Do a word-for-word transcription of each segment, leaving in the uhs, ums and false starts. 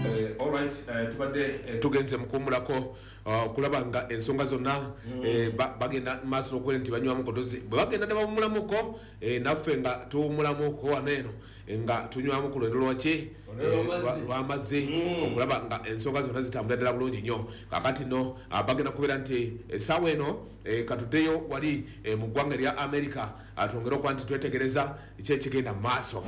All right, tubadde tugenze mukumulako kulaba nga ensonga zonna bagenda maaso n'okuwera nti banywamu kotozi bwe bagenda ne bawumulamuko naffe nga tuwumulamuko wano eno nga tunywamu ku lwendo lwaki lw'amazzi okulaba nga ensonga zonna zitambula ddala bulungi nnyo kakati no bagenda kubeera nti essaawa eno katuddeyo wali mu ggwanga erya America atwongere okuba nti twetegereza ekyekigenda mu maaso.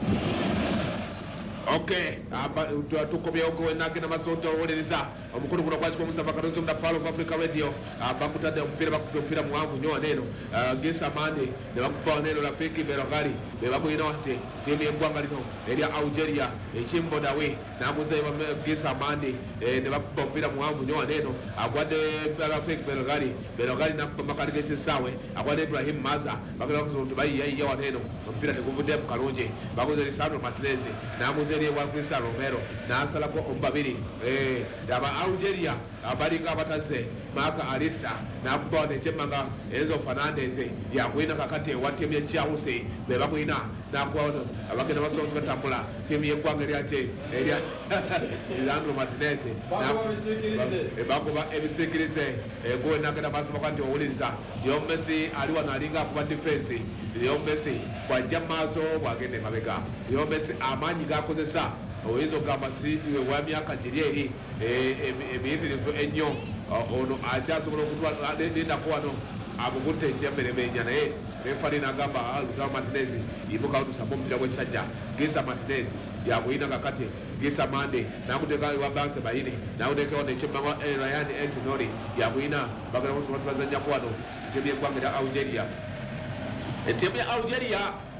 Okay, tukobyewo ko nagenda masonto olereza omukulu kuno kwachiko musamba karonzo mda Palo of Africa Radio bakutadde ompira bakupe ompira muwanvu nyo aneno gesa mande ne bakupa aneno rafiki berogari be baguyina wate timu y'eggwanga lino erya Algeria ekimboda we naguze gesa mande ne bakupa ompira muwanvu nyo aneno agwadde rafiki berogari berogari nakupa makali gete sawe agwadde Ibrahim Maza bagala kuzonto bayi yayi waneno ompira tekuvudde mu kalonje baguze Lisandro Martinez naguze wa Chris Romero nasalako ombabiri eh daba Algeria abalinga abataze Marca Arista nabone chemanga Enzo Fernandez yakwina kakati wa timu ya Chelsea be bakwina nakwaona abagenda basonto batambula timu y'eggwanga lyache erya Lisandro Martinez e bakuba ebisikirize ego nakenda basoma kwanti owuliriza yo Messi ali wana alinga kuba defense yo Messi kwa jamaso bwagende mabega yo Messi amanyi gakozesa oyinza okugamba si wa myaka giri eri emiyitirivu ennyo ono akyasobola okutwalindako wano amukutte ekyembere menya naye refari nagamba Lautaro Martinez ibuka otusamba omupiira gw'ekisajja Gisa Martinez yakuyina kakati Gisa Mande nakuteeka wa Banse Bayini nakuteekawo nekyemmanga Ryan Antonori yakuyina bagala kusoma tubazannyako wano ttiimu y'eggwanga erya Algeria. Etimu ya Algeria